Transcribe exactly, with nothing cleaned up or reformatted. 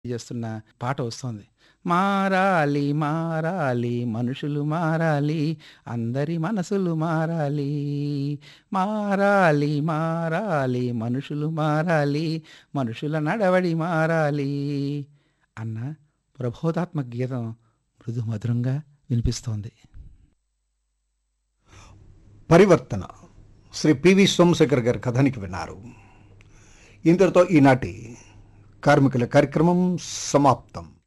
చేస్తున్న పాట వస్తోంది. మారాలి మారాలి మనుషులు మారాలి, అందరి మనసులు మారాలి. మారాలి మారాలి మనుషులు మారాలి, మనుషుల నడవడి మారాలి అన్న ప్రబోధాత్మక గీతం మృదు మధురంగా వినిపిస్తోంది. పరివర్తన శ్రీ పివి సోమశేఖర్ గారి కథానికి విన్నారు. ఇంతటితో ఈనాటి కార్మికుల కార్యక్రమం సమాప్తం.